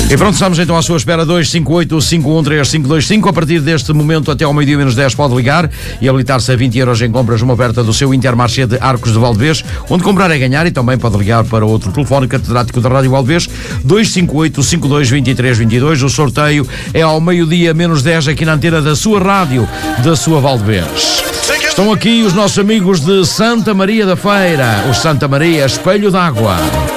E pronto, estamos então à sua espera. 258-513-525. A partir deste momento até ao meio-dia menos 10 pode ligar e habilitar-se a 20 euros em compras numa oferta do seu Intermarché de Arcos de Valdevez, onde comprar é ganhar. E também pode ligar para outro telefone catedrático da Rádio Valdevez, 258-52-23-22. O sorteio é ao meio-dia menos 10 aqui na antena da sua rádio, da sua Valdevez. Estão aqui os nossos amigos de Santa Maria da Feira, o Santa Maria Espelho d'Água.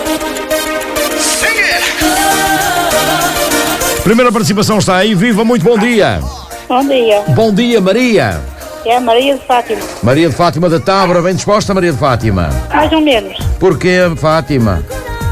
Primeira participação está aí. Viva, muito bom dia. Bom dia. Bom dia, Maria. É a Maria de Fátima. Maria de Fátima da Tábora. Bem disposta, Maria de Fátima? Mais ou menos. Porquê, Fátima?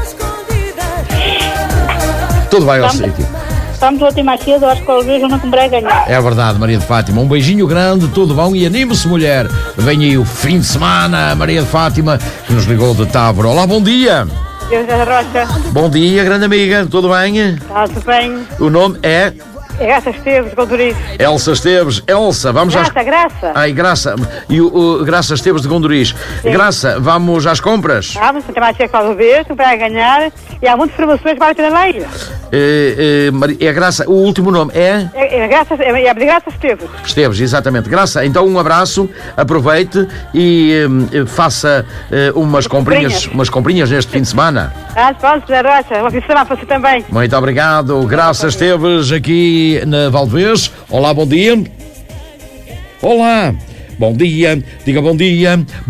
Tudo vai ao sítio. Estamos ontem mais cedo, acho que talvez eu não comprei a ganhar. É verdade, Maria de Fátima. Um beijinho grande, tudo bom e anime-se, mulher. Vem aí o fim de semana, Maria de Fátima, que nos ligou de Tábora. Olá, bom dia. Deus da Rocha. Bom dia, grande amiga. Tudo bem? Está tudo bem. O nome é? É Graça Esteves, Gondoriz. Elsa Esteves. Elsa, vamos às... Graça. Ai, Graça. E o Graça Esteves de Gondoriz. Sim. Graça, vamos às compras? Vamos, tem mais cedo cada vez, comprar a ganhar. E há muitas informações para ter lá aí. É Graça, o último nome é? É de Graça Esteves. Esteves, exatamente. Graça, então um abraço, aproveite e faça umas comprinhas neste fim de semana. Pronto, Zé Rocha, uma fim de semana para você também. Muito obrigado. Graça Esteves aqui na Valdevez. Olá, bom dia. Olá, bom dia. Diga bom dia.